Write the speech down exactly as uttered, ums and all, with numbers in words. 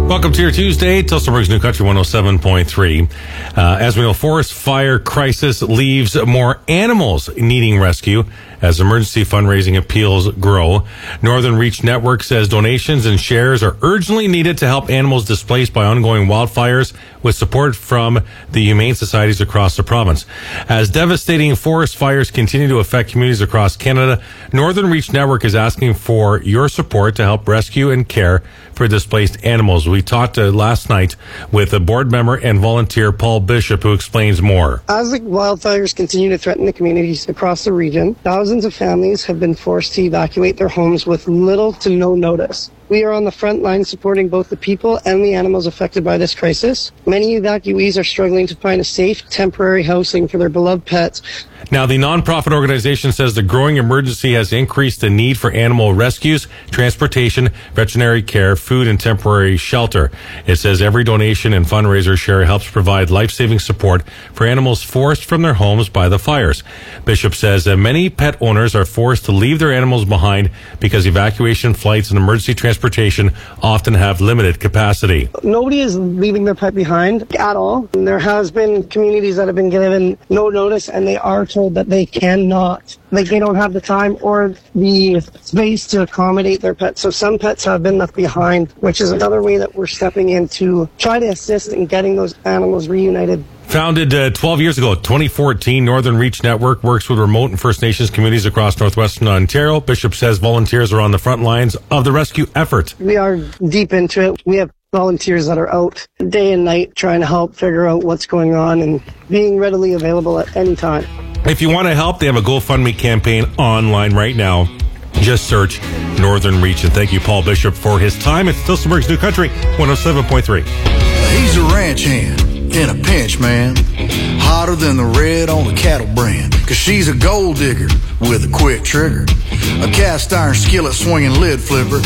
Welcome to your Tuesday, Tillsonburg's New Country one oh seven point three. Uh, as we know, forest fire crisis leaves more animals needing rescue as emergency fundraising appeals grow. Northern Reach Network says donations and shares are urgently needed to help animals displaced by ongoing wildfires, with support from the humane societies across the province. As devastating forest fires continue to affect communities across Canada, Northern Reach Network is asking for your support to help rescue and care for displaced animals. We talked uh, last night with a board member and volunteer Paul Bishop, who explains more. As the wildfires continue to threaten the communities across the region, thousands of families have been forced to evacuate their homes with little to no notice. We are on the front line supporting both the people and the animals affected by this crisis. Many evacuees are struggling to find a safe, temporary housing for their beloved pets. Now, the nonprofit organization says the growing emergency has increased the need for animal rescues, transportation, veterinary care, food, and temporary shelter. It says every donation and fundraiser share helps provide life-saving support for animals forced from their homes by the fires. Bishop says that many pet owners are forced to leave their animals behind because evacuation flights and emergency transportation often have limited capacity. Nobody is leaving their pet behind at all. And there has been communities that have been given no notice, and they are told that they cannot, like they don't have the time or the space to accommodate their pets. So some pets have been left behind, which is another way that we're stepping in to try to assist in getting those animals reunited. Founded uh, twelve years ago, twenty fourteen, Northern Reach Network works with remote and First Nations communities across northwestern Ontario. Bishop says volunteers are on the front lines of the rescue effort. We are deep into it. We have volunteers that are out day and night trying to help figure out what's going on and being readily available at any time. If you want to help, they have a GoFundMe campaign online right now. Just search Northern Reach. And thank you, Paul Bishop, for his time. It's Tillsonburg's New Country one oh seven point three. He's a ranch hand in a pinch, man. Hotter than the red on the cattle brand. Cause she's a gold digger with a quick trigger. A cast iron skillet swinging lid flipper.